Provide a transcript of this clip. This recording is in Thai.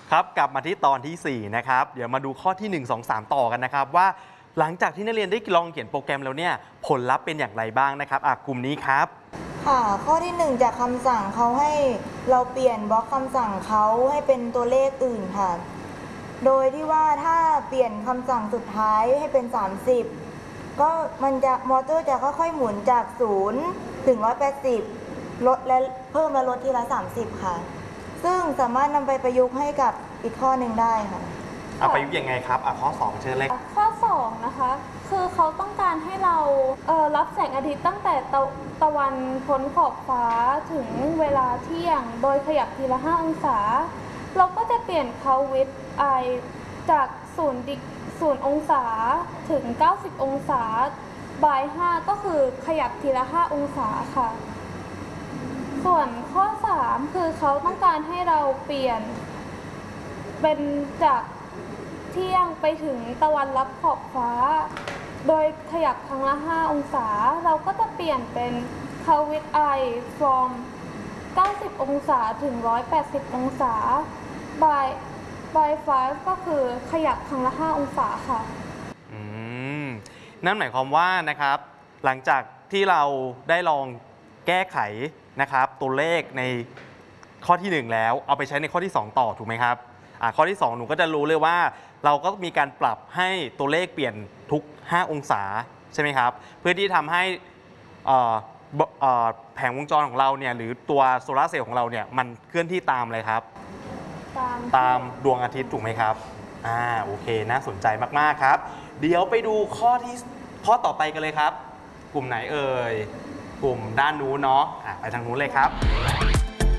ครับกลับมาที่ตอนที่4นะครับเดี๋ยวมาดูข้อที่1 2 3ต่อกันนะครับว่าหลังจากที่นักเรียนได้ลองเขียนโปรแกรมแล้วเนี่ยผลลัพธ์เป็นอย่างไรบ้างนะครับกลุ่มนี้ครับค่ะข้อที่1จากคำสั่งเขาให้เราเปลี่ยนบล็อกคำสั่งเขาให้เป็นตัวเลขอื่นค่ะโดยที่ว่าถ้าเปลี่ยนคำสั่งสุดท้ายให้เป็น30ก็มอเตอร์จะค่อยๆหมุนจาก0ถึง180ลดและเพิ่มและลดทีละ30ค่ะซึ่งสามารถนำไปประยุกต์ให้กับอีกข้อหนึ่งได้ค่ะประยุกต์ยังไงครับข้อ2เชิญเลยข้อ2นะคะคือเขาต้องการให้เรารับแสงอาทิตย์ตั้งแต่ตะวันพ้นขอบฟ้าถึงเวลาเที่ยงโดยขยับทีละ5องศาเราก็จะเปลี่ยนเขาวิดไอจาก0องศาถึง90องศาบาย5ก็คือขยับทีละ5องศาค่ะส่วนข้อ3คือเขาต้องการให้เราเปลี่ยนเป็นจากเที่ยงไปถึงตะวันรับขอบฟ้าโดยขยับครั้งละ5องศาเราก็จะเปลี่ยนเป็น count with eye from 90องศาถึง180องศา by 5ก็คือขยับครั้งละ5องศาค่ะนั่นหมายความว่านะครับหลังจากที่เราได้ลองแก้ไขนะครับตัวเลขในข้อที่1แล้วเอาไปใช้ในข้อที่2ต่อถูกไหมครับข้อที่2หนูก็จะรู้เลยว่าเราก็มีการปรับให้ตัวเลขเปลี่ยนทุก5องศาใช่ไหมครับเพื่อที่ทำให้แผงวงจรของเราเนี่ยหรือตัวโซลาร์เซลล์ของเราเนี่ยมันเคลื่อนที่ตามอะไรครับตามดวงอาทิตย์ถูกไหมครับโอเคน่าสนใจมากๆครับเดี๋ยวไปดูข้อต่อไปกันเลยครับกลุ่มไหนเอ่ยกลุ่มด้านนู้นเนาะไปทางนู้นเลยครับ